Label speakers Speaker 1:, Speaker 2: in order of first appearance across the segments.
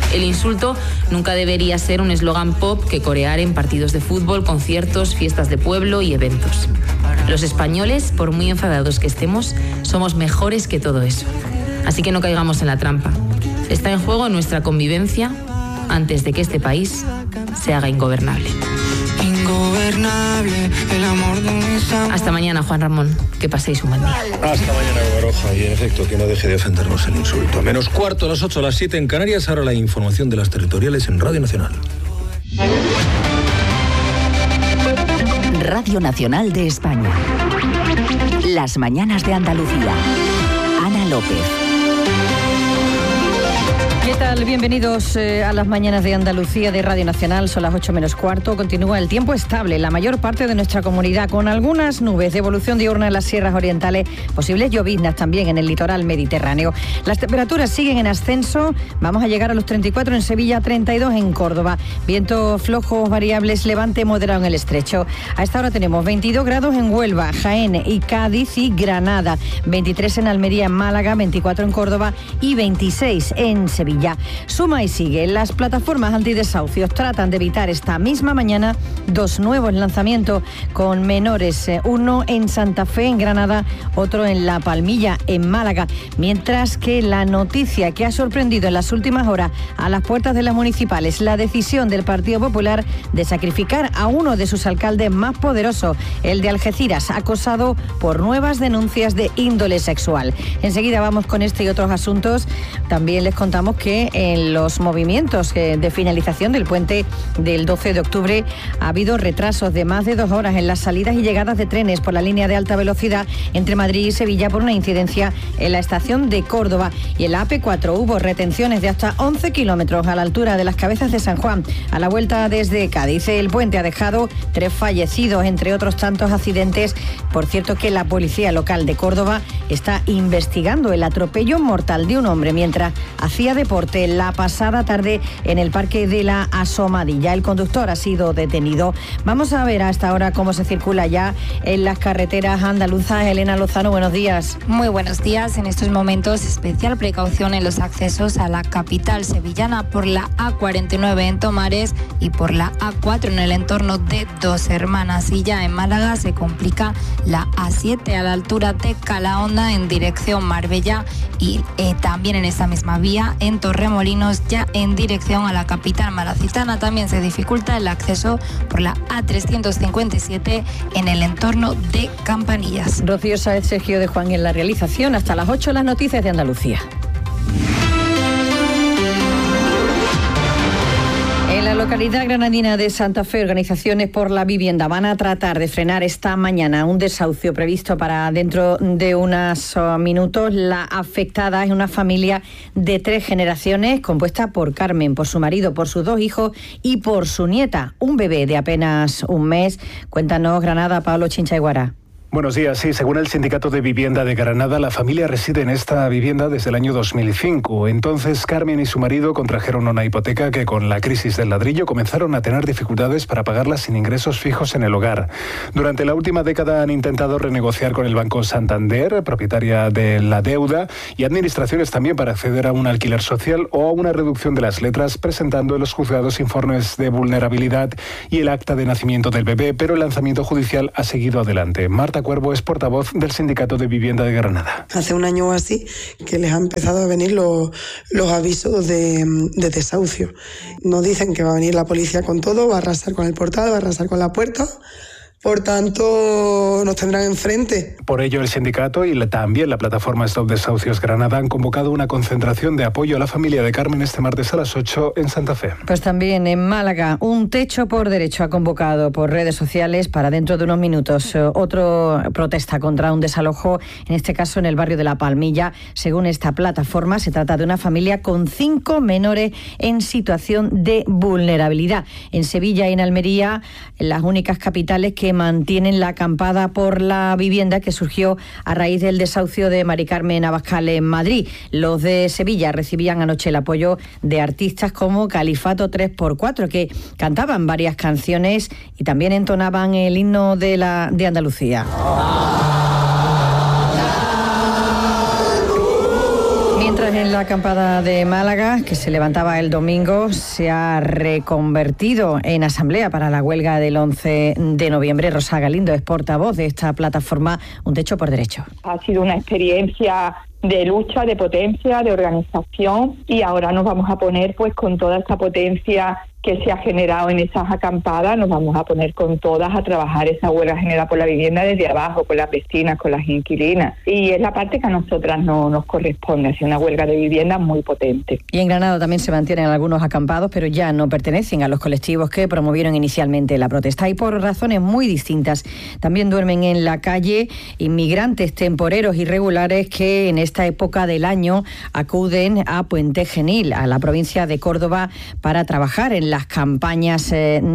Speaker 1: El insulto nunca debería ser un eslogan pop que corear en partidos de fútbol, conciertos, fiestas de pueblo y eventos. Los españoles, por muy enfadados que estemos, somos mejores que todo eso. Así que no caigamos en la trampa. Está en juego nuestra convivencia antes de que este país se haga ingobernable.
Speaker 2: Ingobernable, el amor de mis amores.
Speaker 1: Hasta mañana, Juan Ramón. Que paséis un buen día.
Speaker 3: Hasta mañana, Baroja. Y en efecto, que no deje de ofendernos el insulto. Menos cuarto, a las 8, a las 7 en Canarias. Ahora la información de las territoriales en Radio Nacional.
Speaker 4: Radio Nacional de España. Las mañanas de Andalucía. Ana López.
Speaker 5: ¿Qué tal? Bienvenidos a las mañanas de Andalucía de Radio Nacional. Son las 8 menos cuarto. Continúa el tiempo estable en la mayor parte de nuestra comunidad, con algunas nubes de evolución diurna en las sierras orientales, posibles lloviznas también en el litoral mediterráneo. Las temperaturas siguen en ascenso. Vamos a llegar a los 34 en Sevilla, 32 en Córdoba. Vientos flojos variables, levante moderado en el estrecho. A esta hora tenemos 22 grados en Huelva, Jaén y Cádiz y Granada, 23 en Almería, en Málaga, 24 en Córdoba y 26 en Sevilla. Suma y sigue. Las plataformas antidesahucios tratan de evitar esta misma mañana 2 nuevos lanzamientos con menores, uno en Santa Fe, en Granada, otro en La Palmilla, en Málaga, mientras que la noticia que ha sorprendido en las últimas horas a las puertas de las municipales, la decisión del Partido Popular de sacrificar a uno de sus alcaldes más poderosos, el de Algeciras, acosado por nuevas denuncias de índole sexual. Enseguida vamos con este y otros asuntos. También les contamos que en los movimientos de finalización del puente del 12 de octubre ha habido retrasos de más de 2 horas en las salidas y llegadas de trenes por la línea de alta velocidad entre Madrid y Sevilla por una incidencia en la estación de Córdoba. Y en la AP4 hubo retenciones de hasta 11 kilómetros a la altura de las Cabezas de San Juan. A la vuelta desde Cádiz, el puente ha dejado 3 fallecidos, entre otros tantos accidentes. Por cierto, que la policía local de Córdoba está investigando el atropello mortal de un hombre mientras hacía deporte la pasada tarde en el Parque de la Asomadilla. El conductor ha sido detenido. Vamos a ver a esta hora cómo se circula ya en las carreteras andaluzas. Elena Lozano, buenos días.
Speaker 6: Muy buenos días. En estos momentos, especial precaución en los accesos a la capital sevillana por la A49 en Tomares y por la A4 en el entorno de Dos Hermanas. Y ya en Málaga se complica la A7 a la altura de Calahonda en dirección Marbella y también en esta misma vía en Torremolinos, ya en dirección a la capital malacitana. También se dificulta el acceso por la A357 en el entorno de Campanillas.
Speaker 5: Rocío Sáez, Sergio de Juan en la realización. Hasta las 8 las noticias de Andalucía. En la localidad granadina de Santa Fe, organizaciones por la vivienda van a tratar de frenar esta mañana un desahucio previsto para dentro de unos minutos. La afectada es una familia de 3 generaciones compuesta por Carmen, por su marido, por sus 2 hijos y por su nieta, un bebé de apenas un mes. Cuéntanos, Granada, Pablo Chincha-Iguara.
Speaker 7: Buenos días. Sí, según el Sindicato de Vivienda de Granada, la familia reside en esta vivienda desde el año 2005. Entonces, Carmen y su marido contrajeron una hipoteca que, con la crisis del ladrillo, comenzaron a tener dificultades para pagarla sin ingresos fijos en el hogar. Durante la última década han intentado renegociar con el Banco Santander, propietaria de la deuda, y administraciones también para acceder a un alquiler social o a una reducción de las letras, presentando en los juzgados informes de vulnerabilidad y el acta de nacimiento del bebé, pero el lanzamiento judicial ha seguido adelante. Marta Cuervo es portavoz del Sindicato de Vivienda de Granada.
Speaker 8: Hace un año o así que les han empezado a venir los avisos de desahucio. Nos dicen que va a venir la policía con todo, va a arrasar con el portal, va a arrasar con la puerta. Por tanto, nos tendrán enfrente.
Speaker 7: Por ello, el sindicato y también la plataforma Stop Desahucios Granada han convocado una concentración de apoyo a la familia de Carmen este martes a las 8 en Santa Fe.
Speaker 5: Pues también en Málaga, un techo por derecho ha convocado por redes sociales para dentro de unos minutos otra protesta contra un desalojo, en este caso en el barrio de La Palmilla. Según esta plataforma, se trata de una familia con 5 menores en situación de vulnerabilidad. En Sevilla y en Almería, las únicas capitales que mantienen la acampada por la vivienda que surgió a raíz del desahucio de Mari Carmen Abascal en Madrid. Los de Sevilla recibían anoche el apoyo de artistas como Califato 3x4, que cantaban varias canciones y también entonaban el himno de Andalucía. Mientras en en la acampada de Málaga, que se levantaba el domingo, se ha reconvertido en asamblea para la huelga del 11 de noviembre. Rosa Galindo es portavoz de esta plataforma Un Techo por Derecho.
Speaker 9: Ha sido una experiencia de lucha, de potencia, de organización, y ahora nos vamos a poner pues con toda esta potencia que se ha generado en esas acampadas, nos vamos a poner con todas a trabajar esa huelga generada por la vivienda desde abajo, con las vecinas, con las inquilinas. Y es la parte que a nosotras no nos corresponde, hacer una huelga de vivienda muy potente.
Speaker 5: Y en Granada también se mantienen algunos acampados, pero ya no pertenecen a los colectivos que promovieron inicialmente la protesta. Y por razones muy distintas, también duermen en la calle inmigrantes temporeros irregulares que en esta época del año acuden a Puente Genil, a la provincia de Córdoba, para trabajar en las campañas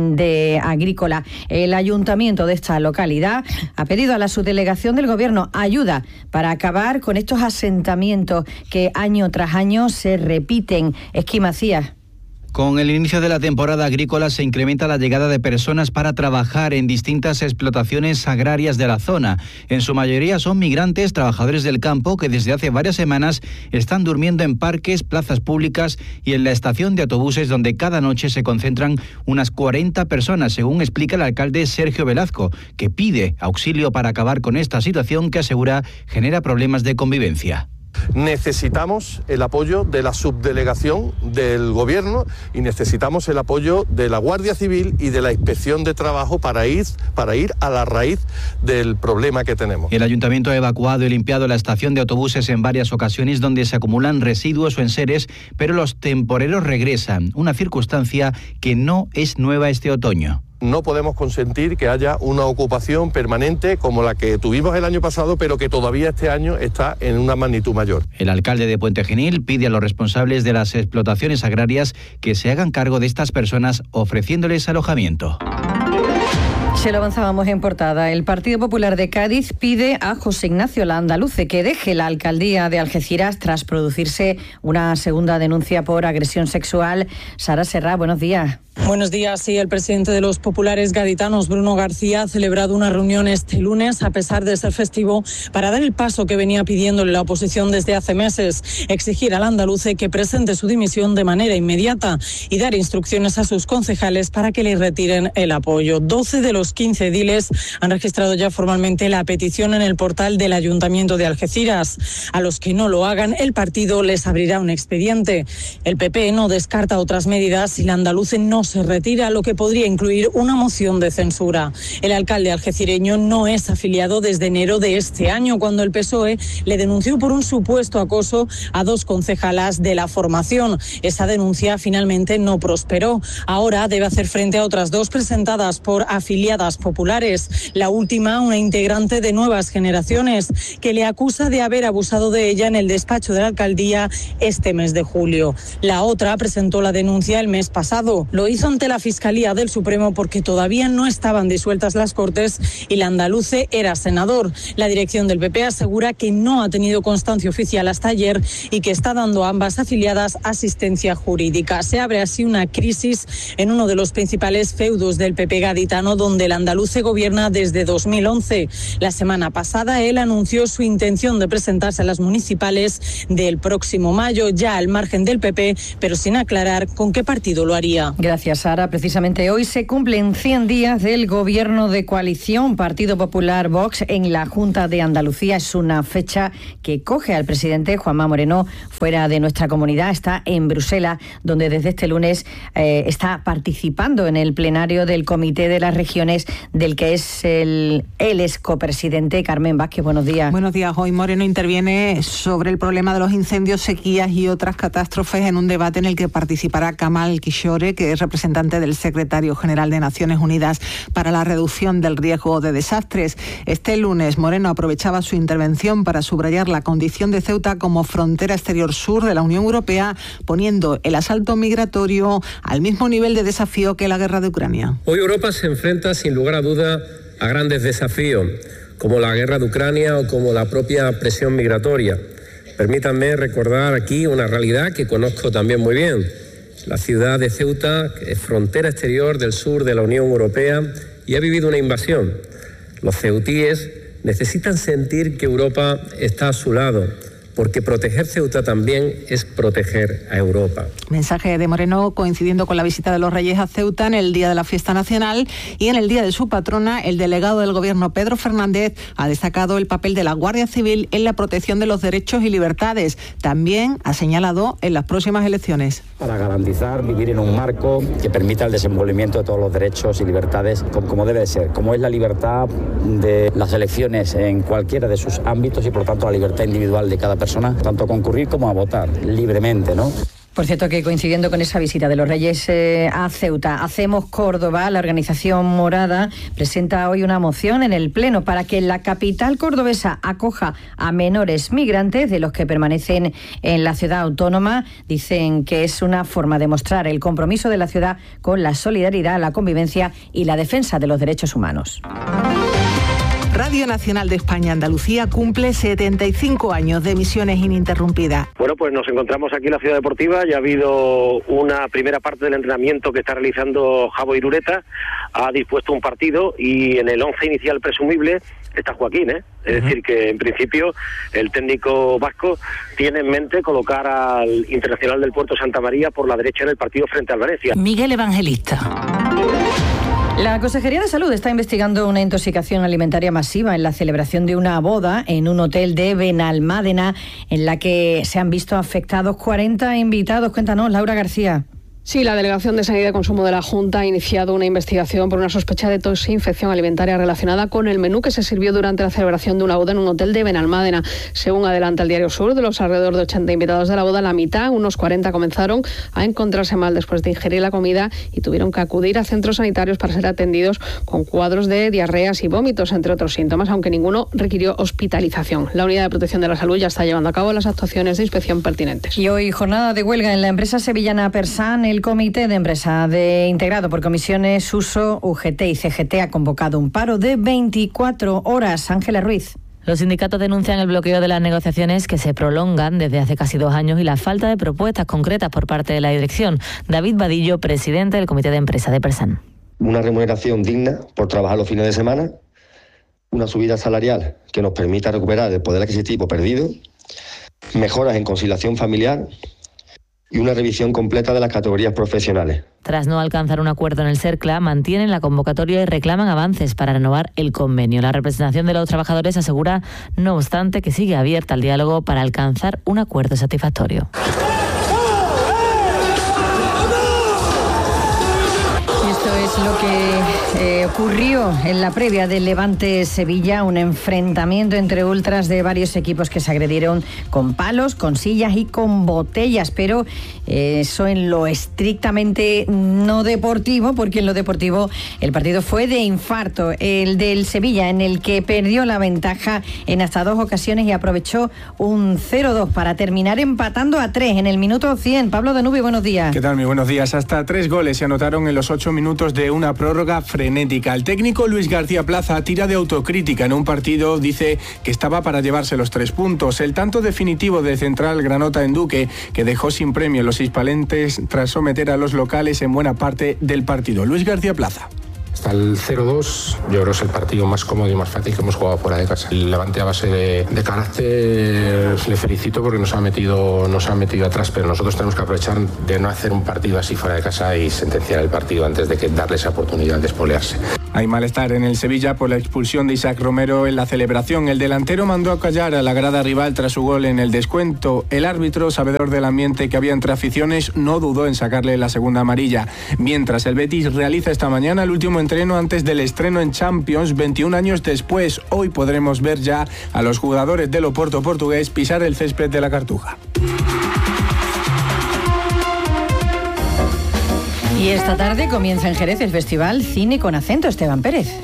Speaker 5: de agrícola. El ayuntamiento de esta localidad ha pedido a la subdelegación del Gobierno ayuda para acabar con estos asentamientos que año tras año se repiten. Esquí Macías.
Speaker 10: Con el inicio de la temporada agrícola se incrementa la llegada de personas para trabajar en distintas explotaciones agrarias de la zona. En su mayoría son migrantes, trabajadores del campo, que desde hace varias semanas están durmiendo en parques, plazas públicas y en la estación de autobuses, donde cada noche se concentran unas 40 personas, según explica el alcalde Sergio Velazco, que pide auxilio para acabar con esta situación que asegura genera problemas de convivencia.
Speaker 11: Necesitamos el apoyo de la subdelegación del Gobierno y necesitamos el apoyo de la Guardia Civil y de la Inspección de Trabajo para ir a la raíz del problema que tenemos.
Speaker 10: El ayuntamiento ha evacuado y limpiado la estación de autobuses en varias ocasiones donde se acumulan residuos o enseres, pero los temporeros regresan, una circunstancia que no es nueva este otoño.
Speaker 11: No podemos consentir que haya una ocupación permanente como la que tuvimos el año pasado, pero que todavía este año está en una magnitud mayor.
Speaker 10: El alcalde de Puente Genil pide a los responsables de las explotaciones agrarias que se hagan cargo de estas personas ofreciéndoles alojamiento.
Speaker 5: Se lo avanzábamos en portada. El Partido Popular de Cádiz pide a José Ignacio Landaluce que deje la alcaldía de Algeciras tras producirse una segunda denuncia por agresión sexual. Sara Serra, buenos días.
Speaker 12: Buenos días. Sí, el presidente de los populares gaditanos, Bruno García, ha celebrado una reunión este lunes, a pesar de ser festivo, para dar el paso que venía pidiéndole la oposición desde hace meses, exigir al andaluce que presente su dimisión de manera inmediata y dar instrucciones a sus concejales para que le retiren el apoyo. 12 de los 15 ediles han registrado ya formalmente la petición en el portal del Ayuntamiento de Algeciras. A los que no lo hagan, el partido les abrirá un expediente. El PP no descarta otras medidas si el andaluce no se retira, lo que podría incluir una moción de censura. El alcalde algecireño no es afiliado desde enero de este año, cuando el PSOE le denunció por un supuesto acoso a 2 concejalas de la formación. Esa denuncia finalmente no prosperó. Ahora debe hacer frente a otras 2 presentadas por afiliadas populares. La última, una integrante de Nuevas Generaciones, que le acusa de haber abusado de ella en el despacho de la alcaldía este mes de julio. La otra presentó la denuncia el mes pasado. Lo hizo ante la Fiscalía del Supremo porque todavía no estaban disueltas las Cortes y el andaluce era senador. La dirección del PP asegura que no ha tenido constancia oficial hasta ayer y que está dando a ambas afiliadas asistencia jurídica. Se abre así una crisis en uno de los principales feudos del PP gaditano, donde el andaluce gobierna desde 2011. La semana pasada él anunció su intención de presentarse a las municipales del próximo mayo, ya al margen del PP, pero sin aclarar con qué partido lo haría.
Speaker 5: Gracias, Sara. Precisamente hoy se cumplen 100 días del gobierno de coalición Partido Popular Vox en la Junta de Andalucía. Es una fecha que coge al presidente Juanma Moreno fuera de nuestra comunidad. Está en Bruselas, donde desde este lunes está participando en el plenario del Comité de las Regiones, del que es él es copresidente. Carmen Vázquez, buenos días.
Speaker 13: Buenos días. Hoy Moreno interviene sobre el problema de los incendios, sequías y otras catástrofes en un debate en el que participará Kamal Kishore, que es representante del secretario general de Naciones Unidas para la reducción del riesgo de desastres. Este lunes Moreno aprovechaba su intervención para subrayar la condición de Ceuta como frontera exterior sur de la Unión Europea, poniendo el asalto migratorio al mismo nivel de desafío que la guerra de Ucrania.
Speaker 14: Hoy Europa se enfrenta sin lugar a duda a grandes desafíos, como la guerra de Ucrania o como la propia presión migratoria. Permítanme recordar aquí una realidad que conozco también muy bien. La ciudad de Ceuta, que es frontera exterior del sur de la Unión Europea y ha vivido una invasión. Los ceutíes necesitan sentir que Europa está a su lado. porque proteger Ceuta también es proteger a Europa.
Speaker 13: Mensaje de Moreno coincidiendo con la visita de los Reyes a Ceuta en el día de la fiesta nacional, y en el día de su patrona, el delegado del Gobierno, Pedro Fernández, ha destacado el papel de la Guardia Civil en la protección de los derechos y libertades. También ha señalado en las próximas elecciones.
Speaker 15: Para garantizar vivir en un marco que permita el desenvolvimiento de todos los derechos y libertades como debe de ser, como es la libertad de las elecciones en cualquiera de sus ámbitos y por tanto la libertad individual de cada persona, tanto a concurrir como a votar libremente, ¿no?
Speaker 5: Por cierto, que coincidiendo con esa visita de los Reyes a Ceuta, Hacemos Córdoba, la organización morada, presenta hoy una moción en el Pleno para que la capital cordobesa acoja a menores migrantes de los que permanecen en la ciudad autónoma. Dicen que es una forma de mostrar el compromiso de la ciudad con la solidaridad, la convivencia y la defensa de los derechos humanos.
Speaker 13: Radio Nacional de España Andalucía cumple 75 años de emisiones ininterrumpidas.
Speaker 16: Bueno, pues nos encontramos aquí en la Ciudad Deportiva. Ya ha habido una primera parte del entrenamiento que está realizando Javo Irureta. Ha dispuesto un partido y en el 11 inicial presumible está Joaquín, Es decir, que en principio el técnico vasco tiene en mente colocar al Internacional del Puerto Santa María por la derecha en el partido frente al Valencia.
Speaker 5: Miguel Evangelista. La Consejería de Salud está investigando una intoxicación alimentaria masiva en la celebración de una boda en un hotel de Benalmádena, en la que se han visto afectados 40 invitados. Cuéntanos, Laura García.
Speaker 17: Sí, la Delegación de Sanidad y Consumo de la Junta ha iniciado una investigación por una sospecha de toxinfección alimentaria relacionada con el menú que se sirvió durante la celebración de una boda en un hotel de Benalmádena. Según adelanta el Diario Sur, de los alrededor de 80 invitados de la boda, la mitad, unos 40, comenzaron a encontrarse mal después de ingerir la comida y tuvieron que acudir a centros sanitarios para ser atendidos con cuadros de diarreas y vómitos, entre otros síntomas, aunque ninguno requirió hospitalización. La Unidad de Protección de la Salud ya está llevando a cabo las actuaciones de inspección pertinentes.
Speaker 5: Y hoy jornada de huelga en la empresa sevillana Persan. El Comité de Empresa integrado por comisiones USO, UGT y CGT ha convocado un paro de 24 horas. Ángela Ruiz.
Speaker 1: Los sindicatos denuncian el bloqueo de las negociaciones que se prolongan desde hace casi 2 años y la falta de propuestas concretas por parte de la dirección. David Vadillo, presidente del Comité de Empresa de Persan.
Speaker 18: Una remuneración digna por trabajar los fines de semana, una subida salarial que nos permita recuperar el poder adquisitivo perdido, mejoras en conciliación familiar y una revisión completa de las categorías profesionales.
Speaker 1: Tras no alcanzar un acuerdo en el CERCLA, mantienen la convocatoria y reclaman avances para renovar el convenio. La representación de los trabajadores asegura, no obstante, que sigue abierta al diálogo para alcanzar un acuerdo satisfactorio.
Speaker 5: Lo que ocurrió en la previa del Levante-Sevilla, un enfrentamiento entre ultras de varios equipos que se agredieron con palos, con sillas y con botellas, pero eso en lo estrictamente no deportivo, porque en lo deportivo el partido fue de infarto, el del Sevilla, en el que perdió la ventaja en hasta 2 ocasiones y aprovechó un 0-2 para terminar empatando a 3 en el minuto 100. Pablo Danubi, buenos días.
Speaker 19: ¿Qué tal? Muy buenos días. Hasta 3 goles se anotaron en los 8 minutos de una prórroga frenética. El técnico Luis García Plaza tira de autocrítica en un partido, dice que estaba para llevarse los 3 puntos. El tanto definitivo del central Granota en Duque, que dejó sin premio los hispalentes tras someter a los locales en buena parte del partido. Luis García Plaza.
Speaker 20: Hasta el 0-2, yo creo que es el partido más cómodo y más fácil que hemos jugado fuera de casa. El Levante a base de carácter, le felicito porque nos ha metido atrás, pero nosotros tenemos que aprovechar de no hacer un partido así fuera de casa y sentenciar el partido antes de que darle esa oportunidad de espolearse.
Speaker 19: Hay malestar en el Sevilla por la expulsión de Isaac Romero en la celebración. El delantero mandó a callar a la grada rival tras su gol en el descuento. El árbitro, sabedor del ambiente que había entre aficiones, no dudó en sacarle la segunda amarilla. Mientras el Betis realiza esta mañana el último entreno antes del estreno en Champions, 21 años después. Hoy podremos ver ya a los jugadores del Oporto portugués pisar el césped de la Cartuja.
Speaker 5: Y esta tarde comienza en Jerez el festival Cine con Acento. Esteban Pérez.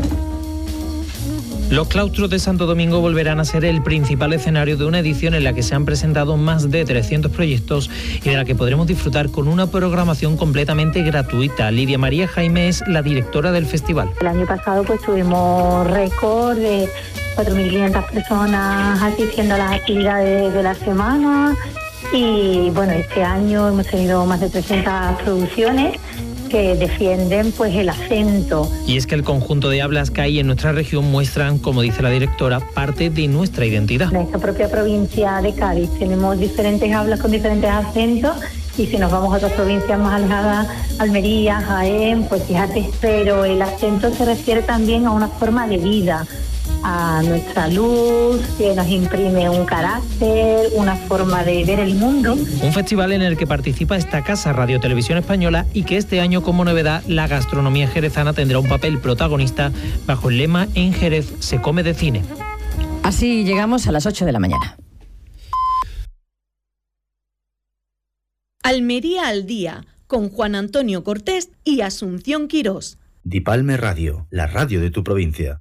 Speaker 21: Los claustros de Santo Domingo volverán a ser el principal escenario de una edición en la que se han presentado más de 300 proyectos y de la que podremos disfrutar con una programación completamente gratuita. Lidia María Jaime es la directora del festival.
Speaker 22: El año pasado pues tuvimos récord de 4.500 personas asistiendo a las actividades de la semana y bueno, este año hemos tenido más de 300 producciones que defienden pues el acento.
Speaker 21: Y es que el conjunto de hablas que hay en nuestra región muestran, como dice la directora, parte de nuestra identidad.
Speaker 22: En esta propia provincia de Cádiz tenemos diferentes hablas con diferentes acentos, y si nos vamos a otras provincias más alejadas, Almería, Jaén, pues fíjate, pero el acento se refiere también a una forma de vida, a nuestra luz, que nos imprime un carácter, una forma de ver el mundo.
Speaker 21: Un festival en el que participa esta casa Radio Televisión Española y que este año, como novedad, la gastronomía jerezana tendrá un papel protagonista bajo el lema "En Jerez se come de cine".
Speaker 5: Así llegamos a las 8 de la mañana.
Speaker 2: Almería al día, con Juan Antonio Cortés y Asunción Quirós.
Speaker 3: Dipalme Radio, la radio de tu provincia.